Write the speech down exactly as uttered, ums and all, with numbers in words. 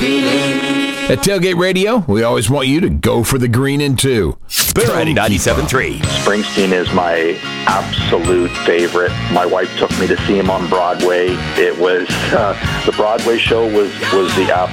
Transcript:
At Tailgate Radio, we always want you to go for the green and two. Boom ninety-seven point three. Springsteen is my absolute favorite. My wife took me to see him on Broadway. It was, uh, the Broadway show was, was the absolute